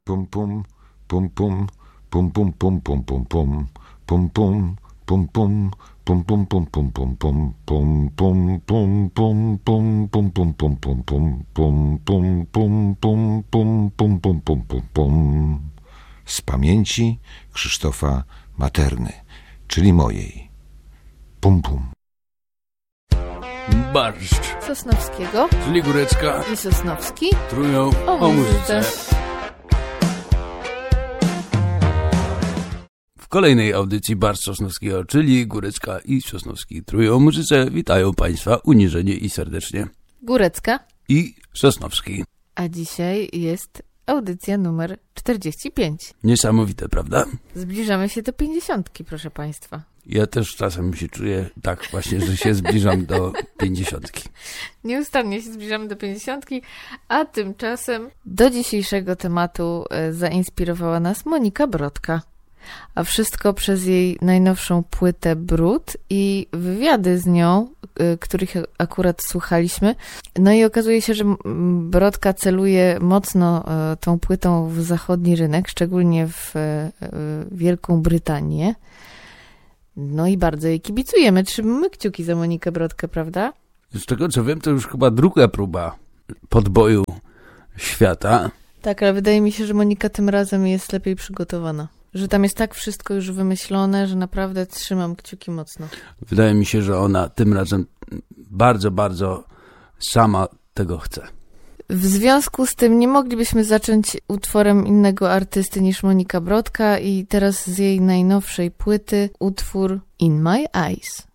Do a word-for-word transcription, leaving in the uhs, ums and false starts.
Pum pum, pum pum, pum pum pum pum pum pum, pum pum, pum pum, pum pum pum pum pum pum, pum pum pum pum pum pum pum pum pum pum, pum pum pum pum pum pum pum pum pum pum. Z pamięci Krzysztofa Materny, czyli mojej. Pum pum. Barszcz Sosnowskiego, czyli Górecka i Sosnowski trują o, o muzyce. W kolejnej audycji Barszcz Sosnowskiego, czyli Górecka i Sosnowski trują o muzyce, witają Państwa uniżenie i serdecznie Górecka i Sosnowski. A dzisiaj jest audycja numer czterdzieści pięć. Niesamowite, prawda? Zbliżamy się do pięćdziesiątki, proszę Państwa. Ja też czasem się czuję tak właśnie, że się zbliżam do pięćdziesiątki. Nieustannie się zbliżamy do pięćdziesiątki, a tymczasem do dzisiejszego tematu zainspirowała nas Monika Brodka. A wszystko przez jej najnowszą płytę Brud i wywiady z nią, których akurat słuchaliśmy. No i okazuje się, że Brodka celuje mocno tą płytą w zachodni rynek, szczególnie w Wielką Brytanię. No i bardzo jej kibicujemy. Trzymamy kciuki za Monikę Brodkę, prawda? Z tego co wiem, to już chyba druga próba podboju świata. Tak, ale wydaje mi się, że Monika tym razem jest lepiej przygotowana. Że tam jest tak wszystko już wymyślone, że naprawdę trzymam kciuki mocno. Wydaje mi się, że ona tym razem bardzo, bardzo sama tego chce. W związku z tym nie moglibyśmy zacząć utworem innego artysty niż Monika Brodka i teraz z jej najnowszej płyty utwór In My Eyes.